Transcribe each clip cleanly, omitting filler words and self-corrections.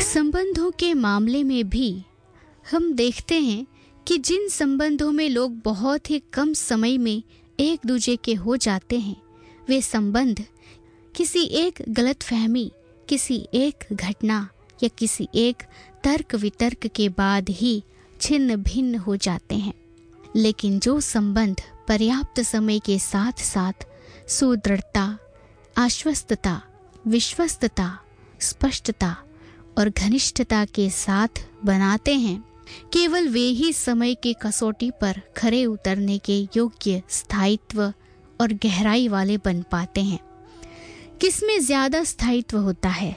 संबंधों के मामले में भी हम देखते हैं कि जिन संबंधों में लोग बहुत ही कम समय में एक दूसरे के हो जाते हैं, वे संबंध किसी एक गलतफहमी, किसी एक घटना या किसी एक तर्क वितर्क के बाद ही छिन्न भिन्न हो जाते हैं। लेकिन जो संबंध पर्याप्त समय के साथ साथ सुदृढ़ता, आश्वस्तता, विश्वस्तता, स्पष्टता और घनिष्ठता के साथ बनाते हैं, केवल वे ही समय की कसौटी पर खरे उतरने के योग्य स्थायित्व और गहराई वाले बन पाते हैं। किसमें ज्यादा स्थायित्व होता है,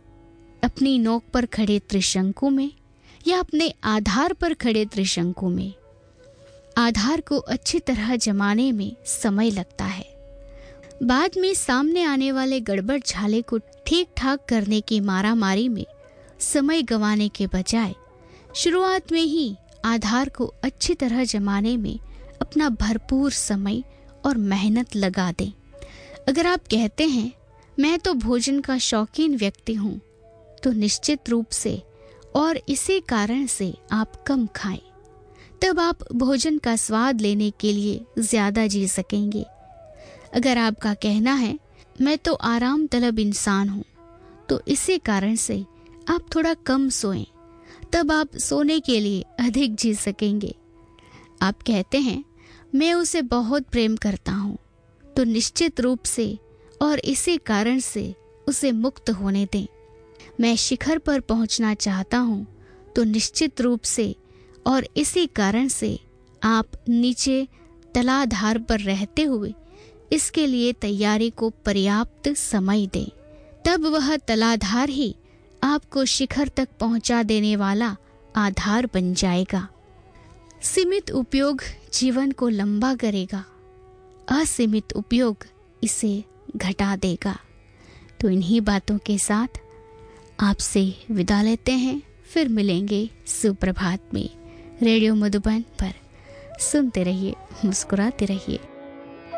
अपनी नोक पर खड़े त्रिशंकु में या अपने आधार पर खड़े त्रिशंकु में? आधार को अच्छी तरह जमाने में समय लगता है। बाद में सामने आने वाले गड़बड़ झाले को ठीक ठाक करने की मारामारी में समय गंवाने के बजाय शुरुआत में ही आधार को अच्छी तरह जमाने में अपना भरपूर समय और मेहनत लगा दें। अगर आप कहते हैं मैं तो भोजन का शौकीन व्यक्ति हूँ, तो निश्चित रूप से और इसी कारण से आप कम खाएं। तब आप भोजन का स्वाद लेने के लिए ज्यादा जी सकेंगे। अगर आपका कहना है मैं तो आराम तलब इंसान हूँ, तो इसी कारण से आप थोड़ा कम सोएं, तब आप सोने के लिए अधिक जी सकेंगे। आप कहते हैं मैं उसे बहुत प्रेम करता हूँ, तो निश्चित रूप से और इसी कारण से उसे मुक्त होने दें। मैं शिखर पर पहुँचना चाहता हूँ, तो निश्चित रूप से और इसी कारण से आप नीचे तलाधार पर रहते हुए इसके लिए तैयारी को पर्याप्त समय दें। तब वह तलाधार ही आपको शिखर तक पहुंचा देने वाला आधार बन जाएगा। सीमित उपयोग जीवन को लंबा करेगा, असीमित उपयोग इसे घटा देगा। तो इन्हीं बातों के साथ आपसे विदा लेते हैं, फिर मिलेंगे सुप्रभात में। रेडियो मधुबन पर सुनते रहिए, मुस्कुराते रहिए।